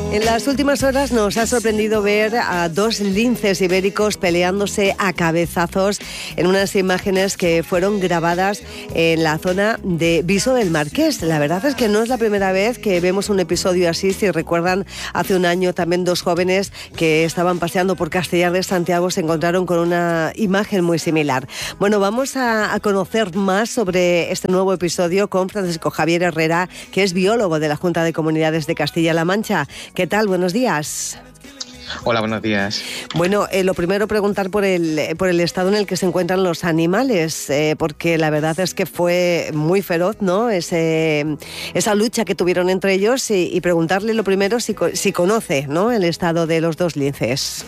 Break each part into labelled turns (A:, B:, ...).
A: En las últimas horas nos ha sorprendido ver a dos linces ibéricos peleándose a cabezazos en unas imágenes que fueron grabadas en la zona de Viso del Marqués. La verdad es que no es la primera vez que vemos un episodio así. Si recuerdan, hace un año también dos jóvenes que estaban paseando por Castellar de Santiago se encontraron con una imagen muy similar. Bueno, vamos a conocer más sobre este nuevo episodio con Francisco Javier Herrera, que es biólogo de la Junta de Comunidades de Castilla-La Mancha. ¿Qué tal? Buenos días.
B: Hola, buenos días.
A: Bueno, lo primero preguntar por el estado en el que se encuentran los animales, porque la verdad es que fue muy feroz, ¿no? Esa lucha que tuvieron entre ellos y preguntarle lo primero si conoce, ¿no?, el estado de los dos linces.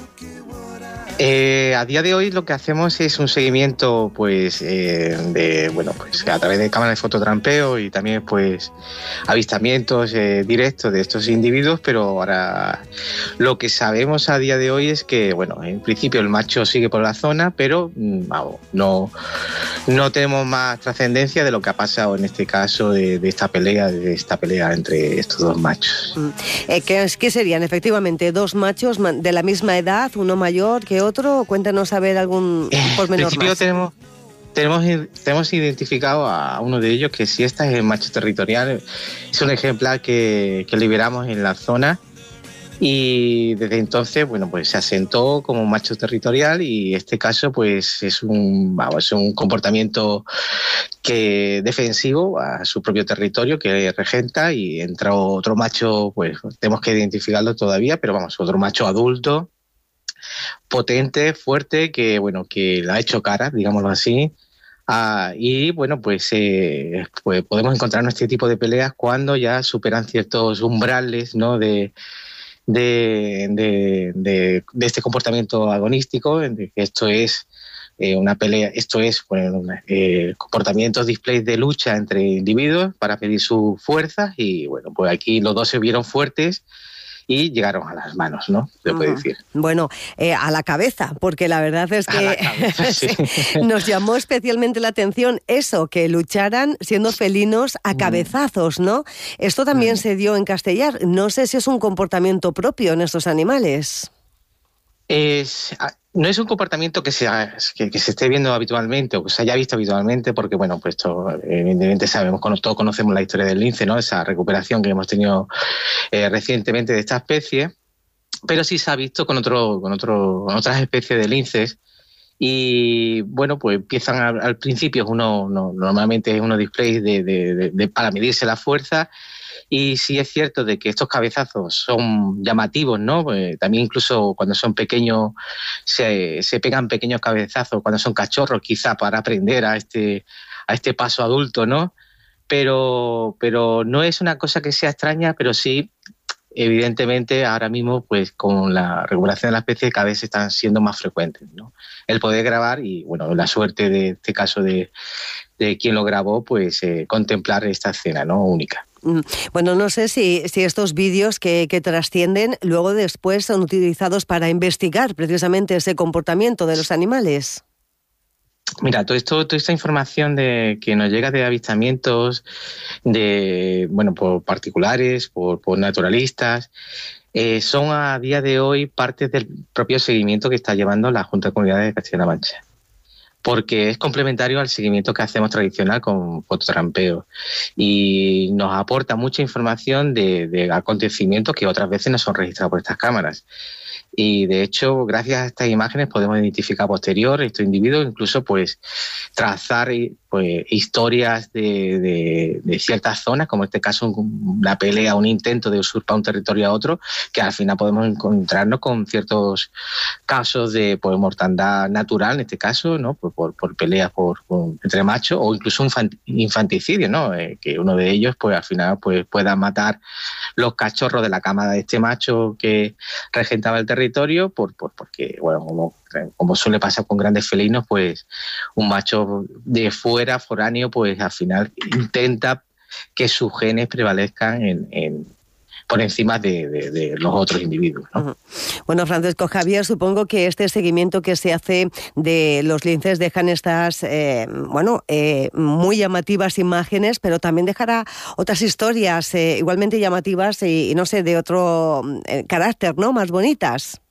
B: A día de hoy lo que hacemos es un seguimiento, pues, a través de cámaras de fototrampeo y también, pues, avistamientos directos de estos individuos, pero ahora lo que sabemos a día de hoy es que, bueno, en principio el macho sigue por la zona, pero no tenemos más trascendencia de lo que ha pasado en este caso de esta pelea entre estos dos machos.
A: ¿Qué serían? Efectivamente, dos machos de la misma edad, uno mayor que otro. Cuéntanos a ver algún pormenor más.
B: En principio tenemos identificado a uno de ellos, que si este es el macho territorial, es un ejemplar que liberamos en la zona y desde entonces, bueno, pues se asentó como macho territorial y este caso, pues es un comportamiento defensivo a su propio territorio que regenta, y entra otro macho, pues tenemos que identificarlo todavía, pero otro macho adulto, potente, fuerte, que le ha hecho cara, digámoslo así. Y bueno, pues podemos encontrarnos este tipo de peleas cuando ya superan ciertos umbrales, ¿no?, de este comportamiento agonístico, que esto es una pelea, comportamientos, displays de lucha entre individuos para medir su fuerza, y bueno, pues aquí los dos se vieron fuertes y llegaron a las manos, ¿no? Se puede decir.
A: Bueno, a la cabeza, porque la verdad es que
B: sí.
A: Nos llamó especialmente la atención eso, que lucharan siendo felinos a cabezazos, ¿no? Esto también se dio en Castellar. No sé si es un comportamiento propio en estos animales.
B: No es un comportamiento que se esté viendo habitualmente o que se haya visto habitualmente, porque bueno, pues evidentemente todos conocemos la historia del lince, ¿no?, esa recuperación que hemos tenido recientemente de esta especie, pero sí se ha visto con otras especies de linces. Y bueno, pues empiezan al principio normalmente es unos displays para medirse la fuerza. Y sí es cierto de que estos cabezazos son llamativos, ¿no? También incluso cuando son pequeños se pegan pequeños cabezazos, cuando son cachorros, quizá para aprender a este paso adulto, ¿no? Pero no es una cosa que sea extraña, pero sí, evidentemente, ahora mismo, pues con la regulación de la especie cada vez están siendo más frecuentes, ¿no? El poder grabar y, bueno, la suerte de este caso de quien lo grabó, pues contemplar esta escena, ¿no?, única.
A: Bueno, no sé si estos vídeos que trascienden luego después son utilizados para investigar precisamente ese comportamiento de los animales.
B: Mira, toda esta información que nos llega de avistamientos por particulares, por naturalistas, son a día de hoy parte del propio seguimiento que está llevando la Junta de Comunidades de Castilla-La Mancha, porque es complementario al seguimiento que hacemos tradicional con fototrampeo y nos aporta mucha información de acontecimientos que otras veces no son registrados por estas cámaras. Y de hecho, gracias a estas imágenes podemos identificar posterior estos individuos, incluso pues trazar pues historias de ciertas zonas, como en este caso una pelea, un intento de usurpar un territorio a otro, que al final podemos encontrarnos con ciertos casos de mortandad natural, en este caso, ¿no?, por peleas entre machos, o incluso un infanticidio, ¿no?, que uno de ellos pues al final pues pueda matar los cachorros de la camada de este macho que regentaba el territorio, porque bueno, como suele pasar con grandes felinos, pues un macho de fuera, foráneo, pues al final intenta que sus genes prevalezcan por encima de los otros individuos, ¿no?
A: Bueno, Francisco Javier, supongo que este seguimiento que se hace de los linces dejan estas, muy llamativas imágenes, pero también dejará otras historias igualmente llamativas y no sé, de otro carácter, ¿no? Más bonitas.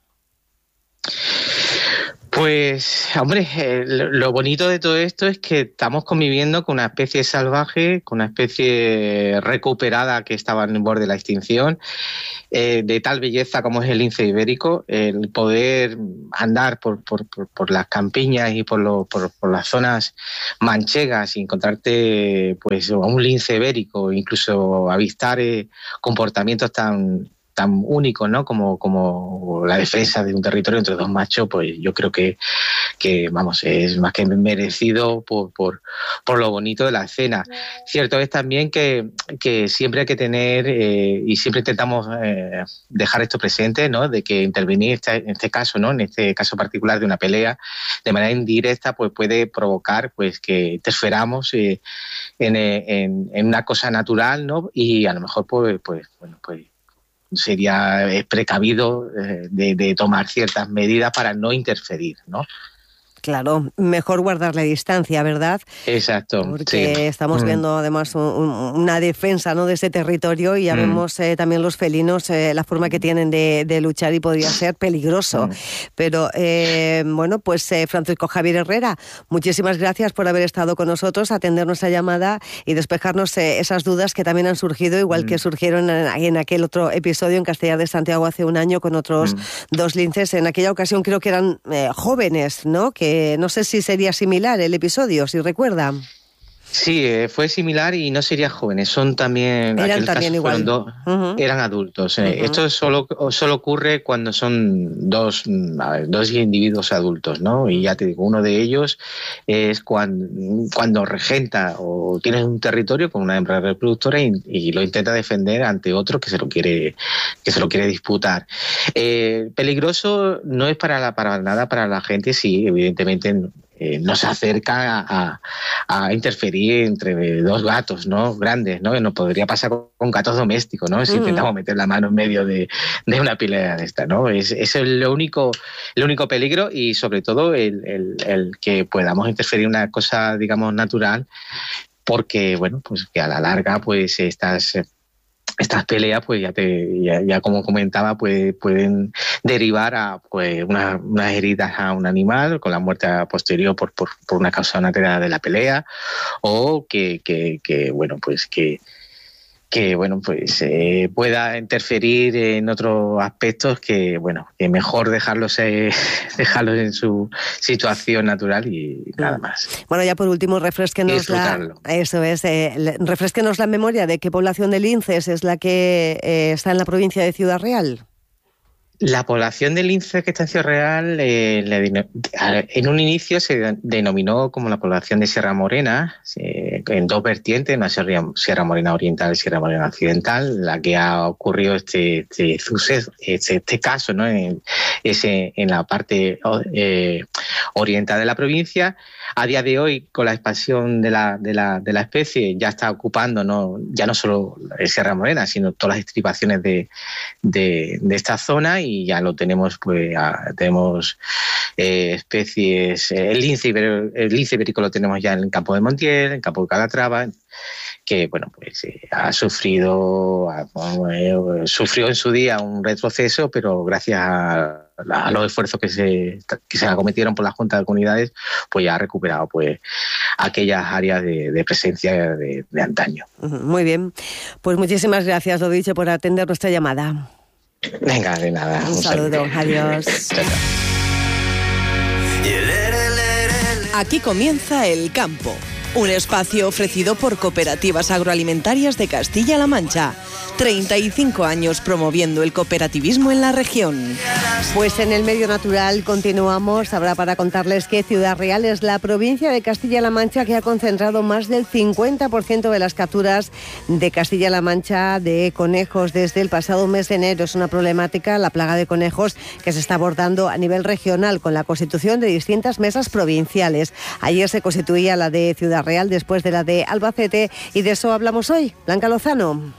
B: Pues, hombre, lo bonito de todo esto es que estamos conviviendo con una especie salvaje, con una especie recuperada que estaba en borde de la extinción, de tal belleza como es el lince ibérico. El poder andar por las campiñas y por las zonas manchegas y encontrarte pues a un lince ibérico, incluso avistar comportamientos tan únicos, ¿no? Como la defensa de un territorio entre dos machos, pues yo creo que vamos, es más que merecido por lo bonito de la escena. Cierto es también que siempre hay que tener, y siempre intentamos dejar esto presente, ¿no? De que intervenir en este caso, ¿no? En este caso particular de una pelea, de manera indirecta, pues puede provocar pues que interferamos en una cosa natural, ¿no? Y a lo mejor pues sería precavido de tomar ciertas medidas para no interferir, ¿no?
A: Claro, mejor guardar la distancia, ¿verdad?
B: Exacto.
A: Porque
B: sí.
A: estamos viendo además una defensa, ¿no?, de ese territorio y ya vemos también los felinos, la forma que tienen de luchar y podría ser peligroso. Pero Francisco Javier Herrera, muchísimas gracias por haber estado con nosotros, atender nuestra llamada y despejarnos esas dudas que también han surgido, igual que surgieron en aquel otro episodio en Castellar de Santiago hace un año con otros dos linces. En aquella ocasión creo que eran jóvenes, ¿no?, que no sé si sería similar el episodio, si recuerda.
B: Sí, fue similar y no serían jóvenes, son también...
A: Eran también igual.
B: Eran adultos. Esto solo ocurre cuando son dos individuos adultos, ¿no? Y ya te digo, uno de ellos es cuando regenta o tiene un territorio con una hembra reproductora y lo intenta defender ante otro que se lo quiere disputar. Peligroso no es para nada para la gente, sí, evidentemente... nos acerca a interferir entre dos gatos, ¿no?, grandes, ¿no? Que nos podría pasar con gatos domésticos, ¿no? Si intentamos meter la mano en medio de una pelea de esta, ¿no? Eso es el único peligro y sobre todo el que podamos interferir en una cosa, digamos, natural, porque, bueno, pues que a la larga, pues estas peleas, pues ya como comentaba, pues pueden derivar a pues unas heridas a un animal con la muerte posterior por una causa natural de la pelea, o que pueda interferir en otros aspectos que mejor dejarlos en su situación natural y nada más.
A: Bueno, ya por último, refrésquenos la memoria de qué población de linces es la que está en la provincia de Ciudad Real.
B: La población de lince que está en Ciudad Real en un inicio se denominó como la población de Sierra Morena, en dos vertientes, una Sierra Morena Oriental y Sierra Morena Occidental, la que ha ocurrido este caso, ¿no?, en la parte oriental de la provincia. A día de hoy, con la expansión de la especie, ya está ocupando ya no solo Sierra Morena, sino todas las estribaciones de esta zona, y ya lo tenemos, tenemos especies. El lince ibérico lo tenemos ya en el campo de Montiel, en el campo de Calatrava, que sufrió en su día un retroceso, pero gracias a los esfuerzos que se acometieron por la Junta de Comunidades, pues ya ha recuperado aquellas áreas de presencia de antaño.
A: Muy bien, pues muchísimas gracias, lo dicho, por atender nuestra llamada.
B: Venga, de nada.
A: Un saludo, adiós.
C: Aquí comienza El Campo, un espacio ofrecido por Cooperativas Agroalimentarias de Castilla-La Mancha. 35 años promoviendo el cooperativismo en la región.
A: Pues en el medio natural continuamos. Habrá para contarles que Ciudad Real es la provincia de Castilla-La Mancha que ha concentrado más del 50% de las capturas de Castilla-La Mancha de conejos desde el pasado mes de enero. Es una problemática, la plaga de conejos, que se está abordando a nivel regional con la constitución de distintas mesas provinciales. Ayer se constituía la de Ciudad Real después de la de Albacete y de eso hablamos hoy. Blanca Lozano.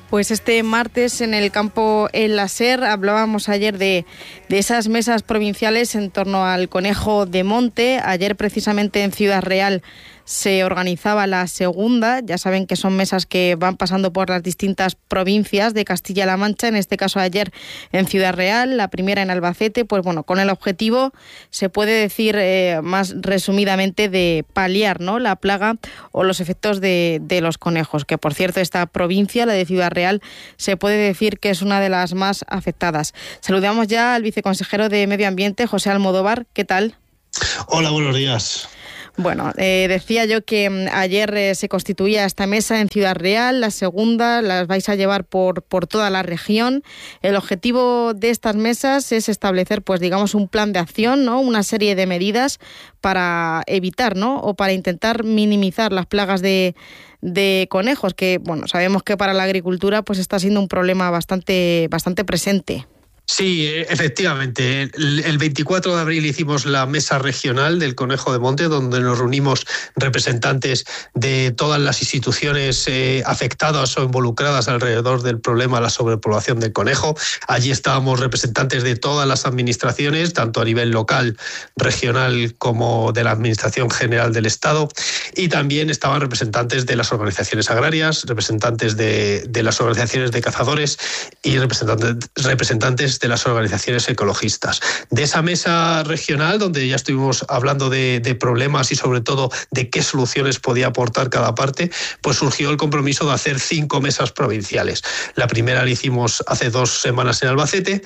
D: Pues este martes en el campo El Laser hablábamos ayer de esas mesas provinciales en torno al conejo de monte. Ayer precisamente en Ciudad Real se organizaba la segunda. Ya saben que son mesas que van pasando por las distintas provincias de Castilla-La Mancha. En este caso ayer en Ciudad Real, la primera en Albacete, pues bueno, con el objetivo, se puede decir más resumidamente, de paliar, ¿no?, la plaga o los efectos de los conejos, que por cierto esta provincia, la de Ciudad Real, se puede decir que es una de las más afectadas. Saludamos ya al viceconsejero de Medio Ambiente, José Almodóvar. ¿Qué tal?
E: Hola, buenos días.
D: Bueno, decía yo que ayer se constituía esta mesa en Ciudad Real, la segunda las vais a llevar por toda la región. El objetivo de estas mesas es establecer, pues digamos, un plan de acción, ¿no?, una serie de medidas para evitar, ¿no?, o para intentar minimizar las plagas de conejos, que bueno, sabemos que para la agricultura pues está siendo un problema bastante presente.
E: Sí, efectivamente. El 24 de abril hicimos la mesa regional del conejo de monte, donde nos reunimos representantes de todas las instituciones afectadas o involucradas alrededor del problema de la sobrepoblación del conejo. Allí estábamos representantes de todas las administraciones, tanto a nivel local, regional, como de la Administración General del Estado. Y también estaban representantes de las organizaciones agrarias, representantes de las organizaciones de cazadores y representantes de las organizaciones ecologistas. De esa mesa regional, donde ya estuvimos hablando de problemas y sobre todo de qué soluciones podía aportar cada parte, pues surgió el compromiso de hacer 5 mesas provinciales. La primera la hicimos hace 2 semanas en Albacete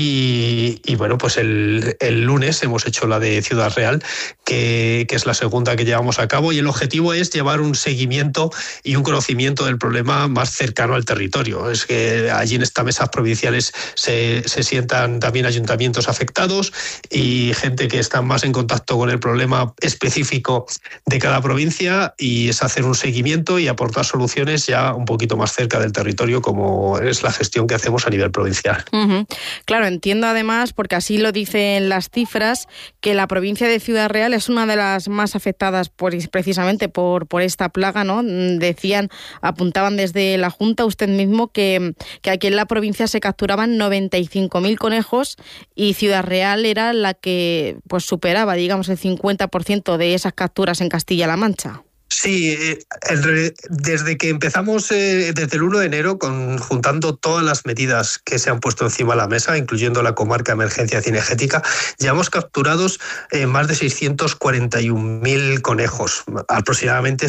E: y bueno, pues el lunes hemos hecho la de Ciudad Real, que es la segunda que llevamos a cabo, y el objetivo es llevar un seguimiento y un conocimiento del problema más cercano al territorio. Es que allí en estas mesas provinciales se sientan también ayuntamientos afectados y gente que está más en contacto con el problema específico de cada provincia, y es hacer un seguimiento y aportar soluciones ya un poquito más cerca del territorio, como es la gestión que hacemos a nivel provincial. Uh-huh.
D: Claro, entiendo además, porque así lo dicen las cifras, que la provincia de Ciudad Real es una de las más afectadas precisamente por esta plaga, ¿no? Decían, apuntaban desde la Junta, usted mismo, que aquí en la provincia se capturaban 95.000 conejos y Ciudad Real era la que pues superaba, digamos, el 50% de esas capturas en Castilla-La Mancha.
E: Sí, desde que empezamos, desde el 1 de enero, juntando todas las medidas que se han puesto encima de la mesa, incluyendo la comarca de emergencia cinegética, ya hemos capturado más de 641.000 conejos, aproximadamente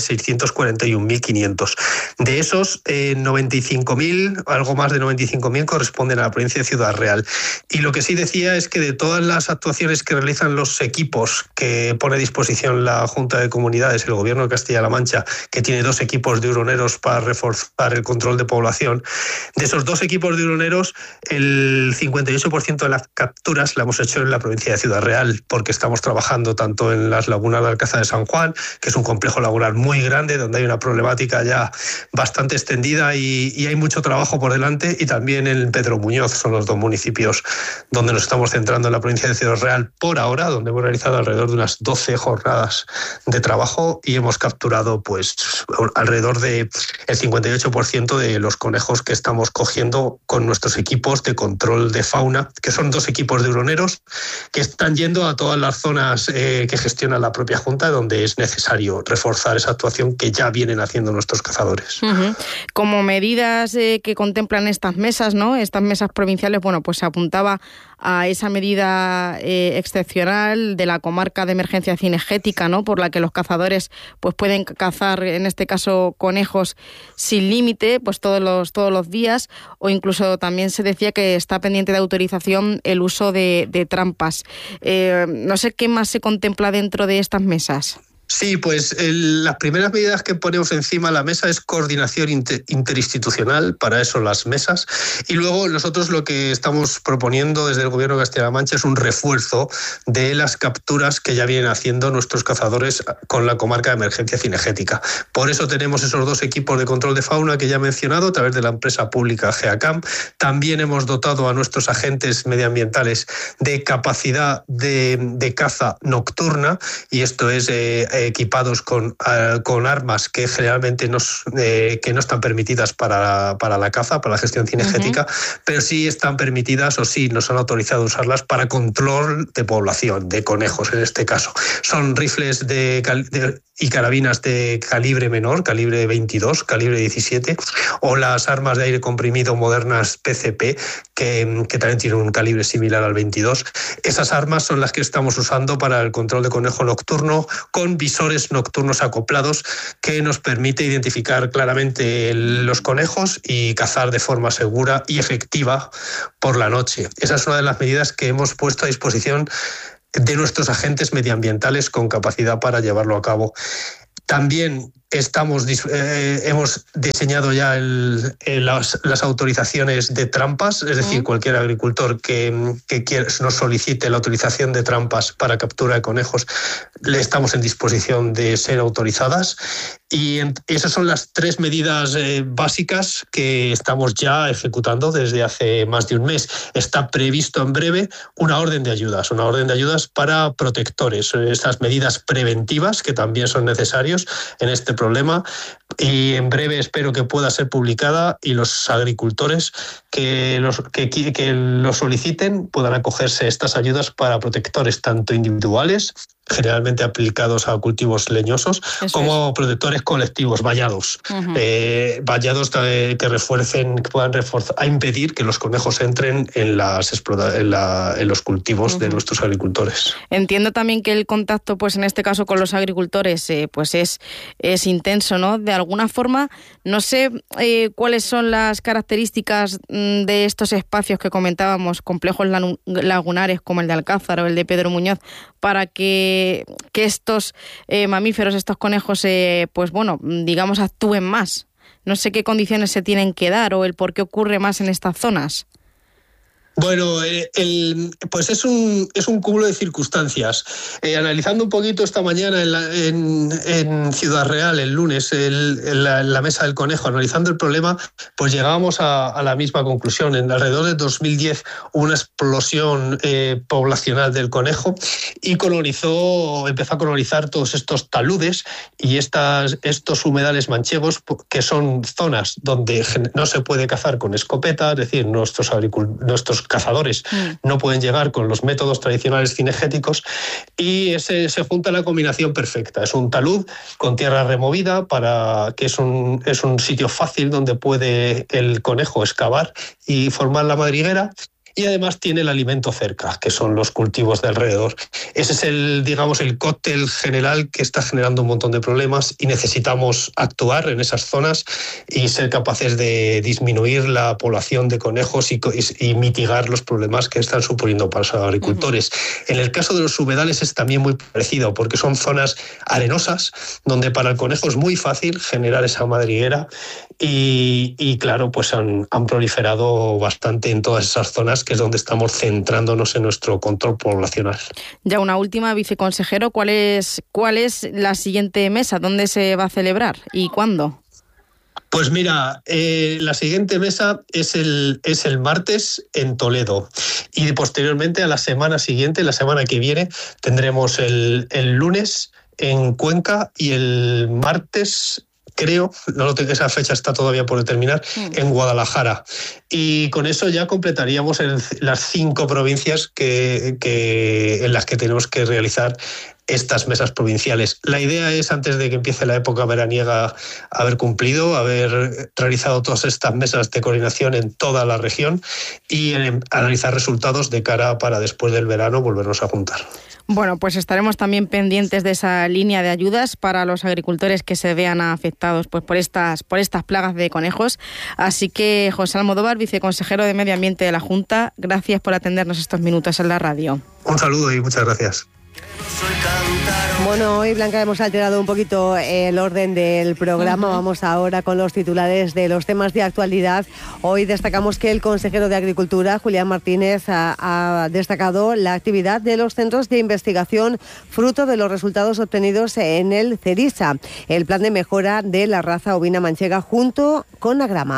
E: 641.500. De esos, 95.000, algo más de 95.000, corresponden a la provincia de Ciudad Real. Y lo que sí decía es que de todas las actuaciones que realizan los equipos que pone a disposición la Junta de Comunidades, el Gobierno de Castilla-La Mancha, que tiene 2 equipos de huroneros para reforzar el control de población. De esos 2 equipos de huroneros, el 58% de las capturas la hemos hecho en la provincia de Ciudad Real, porque estamos trabajando tanto en las lagunas de Alcázar de San Juan, que es un complejo lagunar muy grande, donde hay una problemática ya bastante extendida y hay mucho trabajo por delante, y también en Pedro Muñoz. Son los 2 municipios donde nos estamos centrando en la provincia de Ciudad Real por ahora, donde hemos realizado alrededor de unas 12 jornadas de trabajo y hemos capturado pues alrededor del 58% de los conejos que estamos cogiendo con nuestros equipos de control de fauna, que son 2 equipos de huroneros que están yendo a todas las zonas que gestiona la propia Junta, donde es necesario reforzar esa actuación que ya vienen haciendo nuestros cazadores. Uh-huh.
D: Como medidas que contemplan estas mesas, ¿no?, estas mesas provinciales, bueno, pues se apuntaba a esa medida excepcional de la comarca de emergencia cinegética, ¿no?, por la que los cazadores pues pueden cazar, en este caso, conejos sin límite, pues todos los días, o incluso también se decía que está pendiente de autorización el uso de trampas. No sé qué más se contempla dentro de estas mesas.
E: Sí, pues las primeras medidas que ponemos encima de la mesa es coordinación interinstitucional, para eso las mesas, y luego nosotros lo que estamos proponiendo desde el Gobierno de Castilla-La Mancha es un refuerzo de las capturas que ya vienen haciendo nuestros cazadores con la comarca de emergencia cinegética. Por eso tenemos esos 2 equipos de control de fauna que ya he mencionado a través de la empresa pública GEACAM. También hemos dotado a nuestros agentes medioambientales de capacidad de caza nocturna, y esto es equipados con armas que generalmente que no están permitidas para la caza, para la gestión cinegética, pero sí están permitidas o sí nos han autorizado a usarlas para control de población, de conejos en este caso. Son rifles y carabinas de calibre menor, calibre 22, calibre 17, o las armas de aire comprimido modernas PCP, que también tienen un calibre similar al 22. Esas armas son las que estamos usando para el control de conejo nocturno, con visores nocturnos acoplados que nos permite identificar claramente los conejos y cazar de forma segura y efectiva por la noche. Esa es una de las medidas que hemos puesto a disposición de nuestros agentes medioambientales con capacidad para llevarlo a cabo. También hemos diseñado ya las autorizaciones de trampas, es decir, cualquier agricultor que nos solicite la autorización de trampas para captura de conejos, le estamos en disposición de ser autorizadas. Y esas son las 3 medidas básicas que estamos ya ejecutando desde hace más de un mes. Está previsto en breve una orden de ayudas para protectores, estas medidas preventivas que también son necesarios en este problema, y en breve espero que pueda ser publicada y los agricultores que lo soliciten puedan acogerse a estas ayudas para protectores tanto individuales, generalmente aplicados a cultivos leñosos, como protectores colectivos, vallados. Vallados que puedan reforzar, a impedir que los conejos entren en los cultivos de nuestros agricultores.
D: Entiendo también que el contacto, pues en este caso con los agricultores, pues es intenso, ¿no? De alguna forma, no sé cuáles son las características de estos espacios que comentábamos, complejos lagunares como el de Alcázar o el de Pedro Muñoz, para que estos mamíferos, estos conejos, pues bueno, digamos, actúen más. No sé qué condiciones se tienen que dar o el por qué ocurre más en estas zonas.
E: Bueno, pues es un cúmulo de circunstancias. Analizando un poquito esta mañana en Ciudad Real, el lunes, la Mesa del Conejo, analizando el problema, pues llegábamos a la misma conclusión. En alrededor de 2010 hubo una explosión poblacional del conejo y empezó a colonizar todos estos taludes y estos humedales manchegos, que son zonas donde no se puede cazar con escopeta, es decir, nuestros cazadores no pueden llegar con los métodos tradicionales cinegéticos, y se junta la combinación perfecta. Es un talud con tierra removida, que es un sitio fácil donde puede el conejo excavar y formar la madriguera. Y además tiene el alimento cerca, que son los cultivos de alrededor. Ese es el cóctel general que está generando un montón de problemas, y necesitamos actuar en esas zonas y ser capaces de disminuir la población de conejos y mitigar los problemas que están suponiendo para los agricultores. En el caso de los humedales es también muy parecido, porque son zonas arenosas donde para el conejo es muy fácil generar esa madriguera, y claro, pues han proliferado bastante en todas esas zonas, que es donde estamos centrándonos en nuestro control poblacional. Ya
D: una última, viceconsejero, ¿cuál es la siguiente mesa? ¿Dónde se va a celebrar y cuándo?
E: Pues mira, la siguiente mesa es el martes en Toledo, y posteriormente a la semana siguiente, la semana que viene, tendremos el lunes en Cuenca y el martes, creo, no lo tengo, esa fecha está todavía por determinar, en Guadalajara. Y con eso ya completaríamos las 5 provincias en las que tenemos que realizar estas mesas provinciales. La idea es, antes de que empiece la época veraniega, haber realizado todas estas mesas de coordinación en toda la región y analizar resultados de cara para después del verano volvernos a juntar.
D: Bueno, pues estaremos también pendientes de esa línea de ayudas para los agricultores que se vean afectados pues por estas plagas de conejos. Así que, José Almodóvar, viceconsejero de Medio Ambiente de la Junta, gracias por atendernos estos minutos en la radio.
E: Un saludo y muchas gracias.
A: Bueno, hoy, Blanca, hemos alterado un poquito el orden del programa. Vamos ahora con los titulares de los temas de actualidad. Hoy destacamos que el consejero de Agricultura, Julián Martínez, ha destacado la actividad de los centros de investigación fruto de los resultados obtenidos en el CERISA, el plan de mejora de la raza ovina manchega junto con Agrama.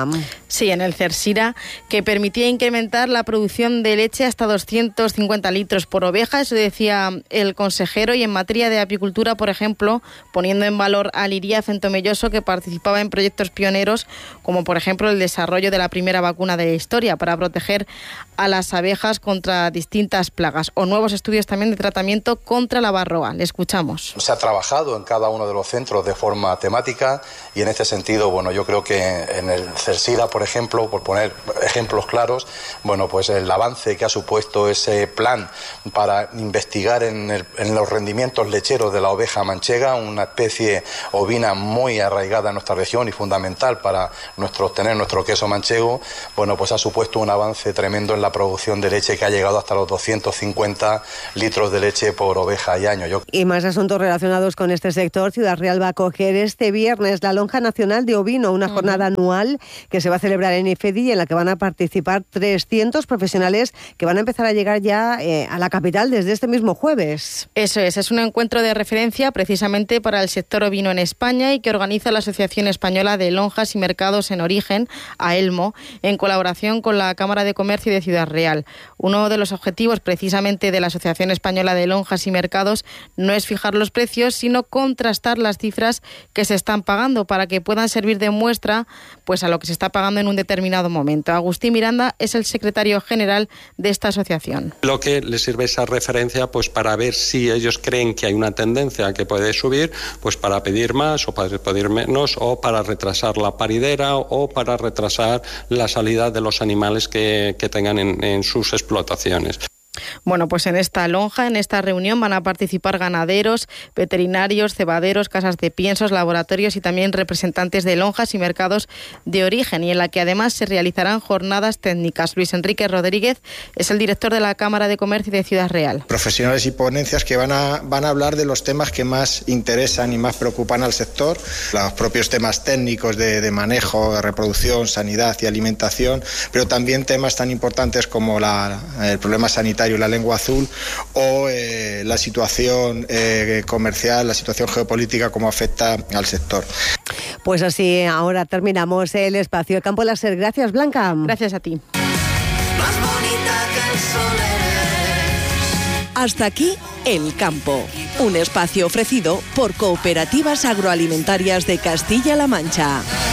D: Sí, en el Cersira, que permitía incrementar la producción de leche hasta 250 litros por oveja, eso decía el consejero. Y en materia de apicultura, por ejemplo, poniendo en valor a Liria Centomelloso, que participaba en proyectos pioneros, como por ejemplo el desarrollo de la primera vacuna de la historia para proteger a las abejas contra distintas plagas, o nuevos estudios también de tratamiento contra la varroa. Le escuchamos.
F: Se ha trabajado en cada uno de los centros de forma temática y en este sentido, bueno, yo creo que en el Cersira, por ejemplo, por poner ejemplos claros, bueno, pues el avance que ha supuesto ese plan para investigar en los rendimientos lecheros de la oveja manchega, una especie ovina muy arraigada en nuestra región y fundamental para obtener nuestro queso manchego, bueno, pues ha supuesto un avance tremendo en la producción de leche que ha llegado hasta los 250 litros de leche por oveja y año.
A: Y más asuntos relacionados con este sector. Ciudad Real va a acoger este viernes la Lonja Nacional de Ovino, una jornada anual que se va a celebrar en IFEDI y en la que van a participar 300 profesionales que van a empezar a llegar ya a la capital desde este mismo jueves.
D: Eso es un encuentro de referencia precisamente para el sector ovino en España y que organiza la Asociación Española de Lonjas y Mercados en Origen, AELMO, en colaboración con la Cámara de Comercio de Ciudad Real. Uno de los objetivos precisamente de la Asociación Española de Lonjas y Mercados no es fijar los precios, sino contrastar las cifras que se están pagando para que puedan servir de muestra pues a lo que se está pagando en un determinado momento. Agustín Miranda es el secretario general de esta asociación.
G: Lo que les sirve esa referencia pues para ver si ellos creen que hay una tendencia que puede subir, pues para pedir más o para pedir menos, o para retrasar la paridera o para retrasar la salida de los animales que tengan en sus explotaciones.
D: Bueno, pues en esta lonja, en esta reunión van a participar ganaderos, veterinarios, cebaderos, casas de piensos, laboratorios y también representantes de lonjas y mercados de origen, y en la que además se realizarán jornadas técnicas. Luis Enrique Rodríguez es el director de la Cámara de Comercio de Ciudad Real.
H: Profesionales y ponencias que van a hablar de los temas que más interesan y más preocupan al sector, los propios temas técnicos de manejo, de reproducción, sanidad y alimentación, pero también temas tan importantes como el problema sanitario, la lengua azul, o la situación comercial, la situación geopolítica, cómo afecta al sector.
A: Pues así, ahora terminamos el espacio. El Campo de la Ser. Gracias, Blanca.
D: Gracias a ti.
I: Más bonita que el sol eres.
C: Hasta aquí El Campo, un espacio ofrecido por Cooperativas Agroalimentarias de Castilla-La Mancha.